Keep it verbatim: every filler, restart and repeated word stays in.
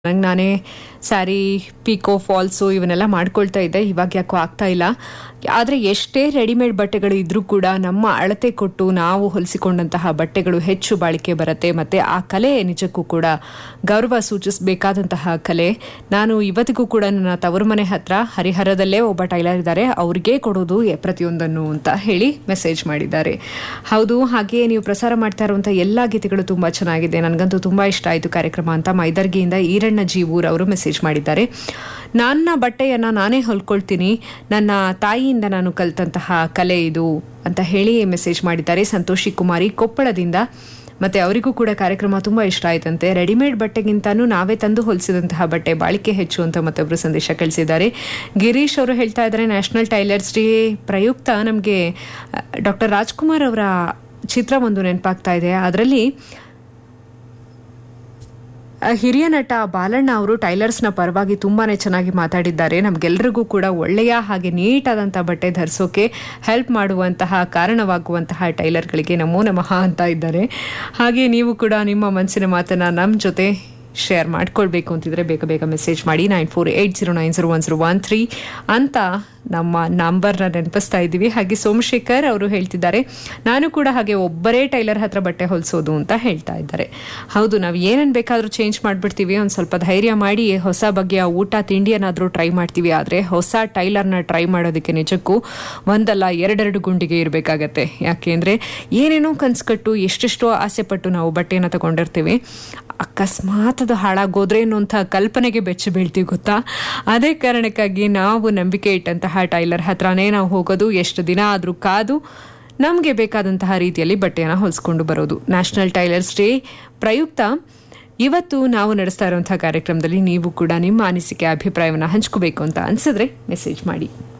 ನಂಗೆ ನಾನೇ sari pico falls ಇವನ್ನೆಲ್ಲ ಮಾಡ್ಕೊಳ್ತಾ ಇದ್ದೆ. ಇವಾಗ ಯಾಕೋ ಆಗ್ತಾ ಇಲ್ಲ. ಆದರೆ ಎಷ್ಟೇ ರೆಡಿಮೇಡ್ ಬಟ್ಟೆಗಳು ಇದ್ರೂ ಕೂಡ ನಮ್ಮ ಅಳತೆ ಕೊಟ್ಟು ನಾವು ಹೊಲಿಸಿಕೊಂಡಂತಹ ಬಟ್ಟೆಗಳು ಹೆಚ್ಚು ಬಾಳಿಕೆ ಬರುತ್ತೆ. ಮತ್ತು ಆ ಕಲೆ ನಿಜಕ್ಕೂ ಕೂಡ ಗೌರವ ಸೂಚಿಸಬೇಕಾದಂತಹ ಕಲೆ. ನಾನು ಇವತ್ತಿಗೂ ಕೂಡ ನನ್ನ ತವರು ಮನೆ ಹತ್ರ ಹರಿಹರದಲ್ಲೇ ಒಬ್ಬ ಟೈಲರ್ ಇದ್ದಾರೆ, ಅವ್ರಿಗೆ ಕೊಡೋದು ಪ್ರತಿಯೊಂದನ್ನು ಅಂತ ಹೇಳಿ ಮೆಸೇಜ್ ಮಾಡಿದ್ದಾರೆ. ಹೌದು, ಹಾಗೆಯೇ ನೀವು ಪ್ರಸಾರ ಮಾಡ್ತಾ ಇರುವಂಥ ಎಲ್ಲ ಗೀತೆಗಳು ತುಂಬ ಚೆನ್ನಾಗಿದೆ, ನನಗಂತೂ ತುಂಬ ಇಷ್ಟ ಆಯಿತು ಕಾರ್ಯಕ್ರಮ ಅಂತ ಮೈದರ್ಗಿಯಿಂದ ಈರಣ್ಣ ಜೀವೂರ್ ಅವರು ಮೆಸೇಜ್ ಮಾಡಿದ್ದಾರೆ. ನನ್ನ ಬಟ್ಟೆಯನ್ನು ನಾನೇ ಹೊಲ್ಕೊಳ್ತೀನಿ, ನನ್ನ ತಾಯಿಯಿಂದ ನಾನು ಕಲಿತಂತಹ ಕಲೆ ಇದು ಅಂತ ಹೇಳಿ ಮೆಸೇಜ್ ಮಾಡಿದ್ದಾರೆ. ಸಂತೋಷಿ ಕುಮಾರಿ ಕೊಪ್ಪಳದಿಂದ. ಮತ್ತು ಅವರಿಗೂ ಕೂಡ ಕಾರ್ಯಕ್ರಮ ತುಂಬ ಇಷ್ಟ ಆಯ್ತಂತೆ. ರೆಡಿಮೇಡ್ ಬಟ್ಟೆಗಿಂತನೂ ನಾವೇ ತಂದು ಹೊಲಿಸಿದಂತಹ ಬಟ್ಟೆ ಬಾಳಿಕೆ ಹೆಚ್ಚು ಅಂತ ಮತ್ತೊಬ್ಬರು ಸಂದೇಶ ಕಳಿಸಿದ್ದಾರೆ. ಗಿರೀಶ್ ಅವರು ಹೇಳ್ತಾ ಇದ್ದಾರೆ, ನ್ಯಾಷನಲ್ ಟೈಲರ್ಸ್ ಡೇ ಪ್ರಯುಕ್ತ ನಮಗೆ ಡಾಕ್ಟರ್ ರಾಜ್ಕುಮಾರ್ ಅವರ ಚಿತ್ರ ಒಂದು ನೆನಪಾಗ್ತಾ ಇದೆ. ಅದರಲ್ಲಿ ಹಿರಿಯ ನಟ ಬಾಲಣ್ಣ ಅವರು ಟೈಲರ್ಸ್ನ ಪರವಾಗಿ ತುಂಬಾನೇ ಚೆನ್ನಾಗಿ ಮಾತಾಡಿದ್ದಾರೆ. ನಮಗೆಲ್ಲರಿಗೂ ಕೂಡ ಒಳ್ಳೆಯ ಹಾಗೆ ನೀಟಾದಂಥ ಬಟ್ಟೆ ಧರಿಸೋಕೆ ಹೆಲ್ಪ್ ಮಾಡುವಂತಹ ಕಾರಣವಾಗುವಂತಹ ಟೈಲರ್ಗಳಿಗೆ ನಮೋ ನಮಃ ಅಂತ ಇದ್ದಾರೆ. ಹಾಗೆ ನೀವು ಕೂಡ ನಿಮ್ಮ ಮನಸ್ಸಿನ ಮಾತನ್ನ ನಮ್ಮ ಜೊತೆ ಶೇರ್ ಮಾಡ್ಕೊಳ್ಬೇಕು ಅಂತಿದ್ರೆ ಬೇಗ ಬೇಗ ಮೆಸೇಜ್ ಮಾಡಿ. Nine four eight zero nine zero one zero one three ಅಂತ ನಮ್ಮ ನಂಬರ್ನ ನೆನಪಿಸ್ತಾ ಇದ್ದೀವಿ. ಹಾಗೆ ಸೋಮಶೇಖರ್ ಅವರು ಹೇಳ್ತಿದ್ದಾರೆ, ನಾನು ಕೂಡ ಹಾಗೆ ಒಬ್ಬರೇ ಟೈಲರ್ ಹತ್ರ ಬಟ್ಟೆ ಹೊಲಿಸೋದು ಅಂತ ಹೇಳ್ತಾ ಇದ್ದಾರೆ. ಹೌದು, ನಾವು ಏನನ್ನು ಬೇಕಾದರೂ ಚೇಂಜ್ ಮಾಡಿಬಿಡ್ತೀವಿ, ಒಂದು ಸ್ವಲ್ಪ ಧೈರ್ಯ ಮಾಡಿ ಹೊಸ ಬಗೆಯ ಊಟ ತಿಂಡಿಯನ್ನಾದರೂ ಟ್ರೈ ಮಾಡ್ತೀವಿ. ಆದರೆ ಹೊಸ ಟೈಲರ್ನ ಟ್ರೈ ಮಾಡೋದಕ್ಕೆ ನಿಜಕ್ಕೂ ಒಂದಲ್ಲ ಎರಡೆರಡು ಗುಂಡಿಗೆ ಇರಬೇಕಾಗತ್ತೆ. ಯಾಕೆಂದರೆ ಏನೇನೋ ಕನ್ಸ್ಕಟ್ಟು ಎಷ್ಟೆಷ್ಟೋ ಆಸೆ ಪಟ್ಟು ನಾವು ಬಟ್ಟೆಯನ್ನು ತಗೊಂಡಿರ್ತೀವಿ, ಅಕಸ್ಮಾತ್ ಅದು ಹಾಳಾಗೋದ್ರೆ ಅನ್ನೋಂಥ ಕಲ್ಪನೆಗೆ ಬೆಚ್ಚಿ ಬೀಳ್ತೀವಿ ಗೊತ್ತಾ. ಅದೇ ಕಾರಣಕ್ಕಾಗಿ ನಾವು ನಂಬಿಕೆ ಇಟ್ಟಂತಹ ಟೈಲರ್ ಹತ್ರನೇ ನಾವು ಹೋಗೋದು, ಎಷ್ಟು ದಿನ ಆದರೂ ಕಾದು ನಮಗೆ ಬೇಕಾದಂತಹ ರೀತಿಯಲ್ಲಿ ಬಟ್ಟೆಯನ್ನು ಹೊಲಿಸ್ಕೊಂಡು ಬರೋದು. ನ್ಯಾಷನಲ್ ಟೈಲರ್ಸ್ ಡೇ ಪ್ರಯುಕ್ತ ಇವತ್ತು ನಾವು ನಡೆಸ್ತಾ ಇರುವಂತಹ ಕಾರ್ಯಕ್ರಮದಲ್ಲಿ ನೀವು ಕೂಡ ನಿಮ್ಮ ಅನಿಸಿಕೆ ಅಭಿಪ್ರಾಯವನ್ನು ಹಂಚ್ಕೋಬೇಕು ಅಂತ ಅನ್ಸಿದ್ರೆ ಮೆಸೇಜ್ ಮಾಡಿ.